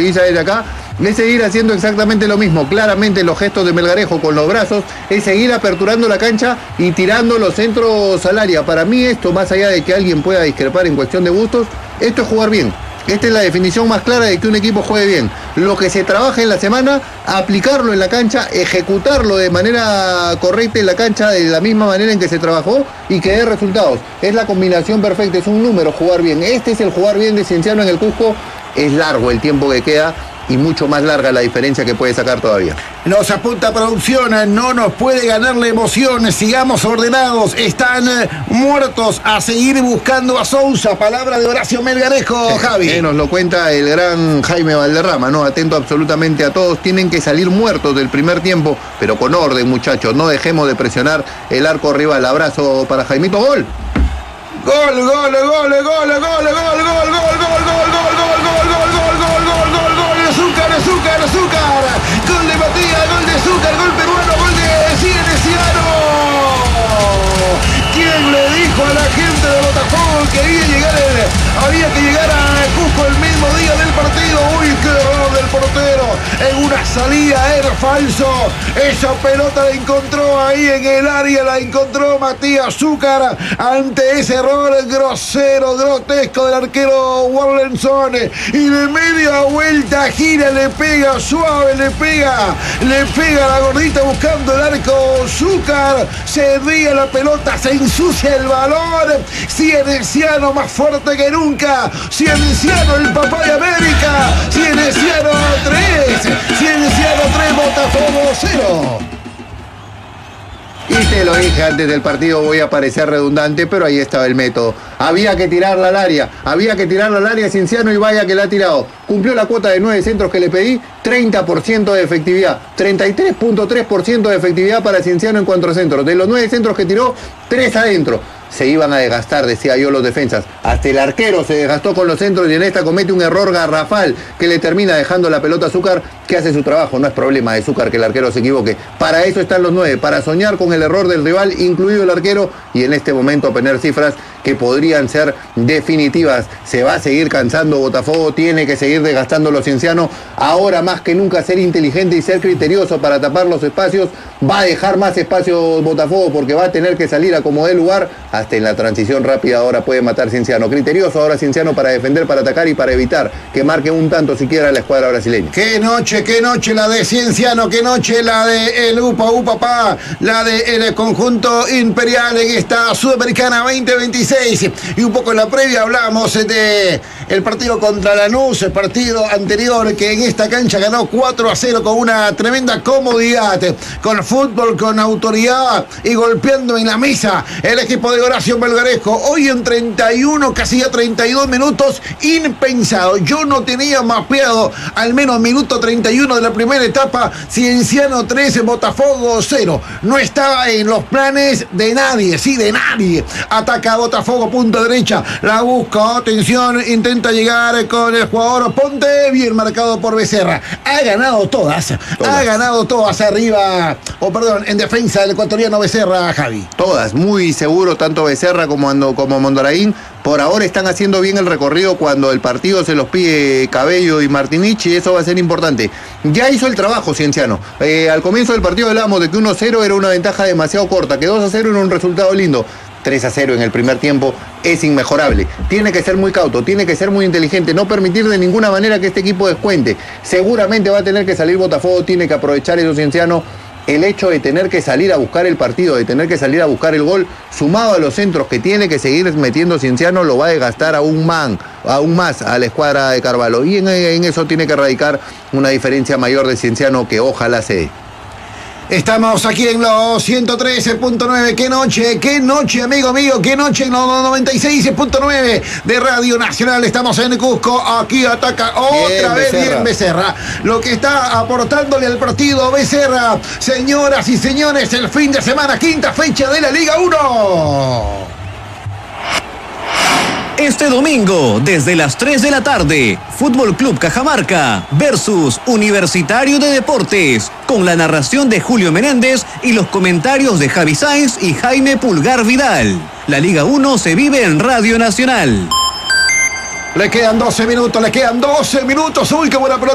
divisa desde acá, es seguir haciendo exactamente lo mismo. Claramente los gestos de Melgarejo con los brazos es seguir aperturando la cancha y tirando los centros al área. Para mí esto, más allá de que alguien pueda discrepar en cuestión de gustos, esto es jugar bien. Esta es la definición más clara de que un equipo juegue bien. Lo que se trabaja en la semana, aplicarlo en la cancha, ejecutarlo de manera correcta en la cancha, de la misma manera en que se trabajó y que dé resultados. Es la combinación perfecta, es un número jugar bien. Este es el jugar bien de Cienciano en el Cusco. Es largo el tiempo que queda y mucho más larga la diferencia que puede sacar todavía. Nos apunta producción, no nos puede ganar la emoción, sigamos ordenados, están muertos a seguir buscando a Sousa. Palabra de Horacio Melgarejo, Javi. Nos lo cuenta el gran Jaime Valderrama, ¿no? Atento absolutamente a todos, tienen que salir muertos del primer tiempo, pero con orden, muchachos, no dejemos de presionar el arco rival. Abrazo para Jaimito, gol. Gol, gol, gol, gol, gol, gol, gol, gol, gol, gol, gol, Zúcar, Zúcar, Zúcar, gol de Matías, gol de Zúcar, gol peruano, gol de Cienciano. ¿Quién le dijo a la gente de Botafogo que había que llegar a Cusco el mismo día del partido? Uy, qué error del portero, en una salida era falso, esa pelota la encontró ahí en el área, la encontró Matías Zúcar ante ese error grosero, grotesco del arquero Warlenson, y de media vuelta gira, le pega suave, le pega la gordita buscando el arco. Zúcar se desvía la pelota, se ensucia el balón. Cienciano más fuerte que nunca, Cienciano el papá de América, Cienciano 3, Botafogo 0. Y te lo dije antes del partido, voy a parecer redundante, pero ahí estaba el método. Había que tirarla al área, Cienciano, y vaya que la ha tirado. Cumplió la cuota de 9 centros que le pedí, 30% de efectividad, 33.3% de efectividad para Cienciano en cuanto a centros. De los 9 centros que tiró, 3 adentro. Se iban a desgastar, decía yo, los defensas. Hasta el arquero se desgastó con los centros y en esta comete un error garrafal que le termina dejando la pelota a Zúcar, que hace su trabajo. No es problema de Zúcar que el arquero se equivoque. Para eso están los 9, para soñar con el error del rival, incluido el arquero, y en este momento poner cifras que podrían ser definitivas. Se va a seguir cansando Botafogo, tiene que seguir desgastando los Ciencianos. Ahora más que nunca ser inteligente y ser criterioso para tapar los espacios. Va a dejar más espacios Botafogo porque va a tener que salir a como dé lugar. Hasta en la transición rápida ahora puede matar Cienciano. Criterioso ahora Cienciano para defender, para atacar y para evitar que marque un tanto siquiera la escuadra brasileña. Qué noche la de Cienciano, qué noche la de el Upapá, la del conjunto imperial en esta Sudamericana 2026. Y un poco en la previa hablamos de el partido contra Lanús, el partido anterior que en esta cancha ganó 4-0 con una tremenda comodidad, con fútbol, con autoridad y golpeando en la mesa el equipo de Horacio Melgarejo. Hoy en 31, casi ya 32 minutos, impensado. Yo no tenía mapeado al menos minuto 31 de la primera etapa. Cienciano 13, Botafogo 0. No estaba en los planes de nadie, sí, de nadie. Ataca a Botafogo, punta derecha, la busca, atención, intenta llegar con el jugador Ponte, bien marcado por Becerra. Ha ganado todas. Ha ganado todas arriba, en defensa del ecuatoriano Becerra, Javi. Todas, muy seguro, tanto Becerra como Mondaraín. Por ahora están haciendo bien el recorrido cuando el partido se los pide Cabello y Martinich, y eso va a ser importante. Ya hizo el trabajo Cienciano. Al comienzo del partido hablábamos de que 1-0 era una ventaja demasiado corta, que 2-0 era un resultado lindo. 3-0 en el primer tiempo es inmejorable. Tiene que ser muy cauto, tiene que ser muy inteligente, no permitir de ninguna manera que este equipo descuente. Seguramente va a tener que salir Botafogo, tiene que aprovechar eso Cienciano. El hecho de tener que salir a buscar el partido, de tener que salir a buscar el gol, sumado a los centros que tiene que seguir metiendo Cienciano, lo va a desgastar aún más a la escuadra de Carvalho. Y en eso tiene que radicar una diferencia mayor de Cienciano que ojalá se dé. Estamos aquí en los 113.9. Qué noche, amigo mío. Qué noche en los 96.9 de Radio Nacional. Estamos en Cusco. Aquí ataca otra vez bien Becerra. Lo que está aportándole al partido Becerra. Señoras y señores, el fin de semana, quinta fecha de la Liga 1. Este domingo, desde las 3 de la tarde, Fútbol Club Cajamarca versus Universitario de Deportes, con la narración de Julio Menéndez y los comentarios de Javi Sáenz y Jaime Pulgar Vidal. La Liga 1 se vive en Radio Nacional. Le quedan 12 minutos. Uy, qué buena pelota.